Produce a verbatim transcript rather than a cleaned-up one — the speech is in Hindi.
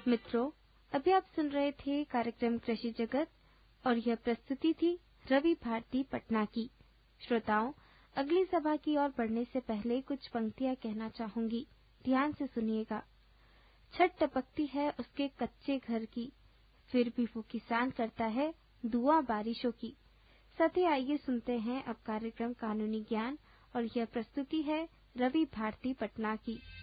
मित्रों, अभी आप सुन रहे थे कार्यक्रम कृषि जगत और यह प्रस्तुति थी रवि भारती पटना की। श्रोताओं, अगली सभा की ओर बढ़ने से पहले कुछ पंक्तियां कहना चाहूंगी, ध्यान से सुनिएगा। छत टपकती है उसके कच्चे घर की, फिर भी वो किसान करता है दुआ बारिशों की। साथ ही आइए सुनते हैं अब कार्यक्रम कानूनी ज्ञान और यह प्रस्तुति है रवि भारती पटना की।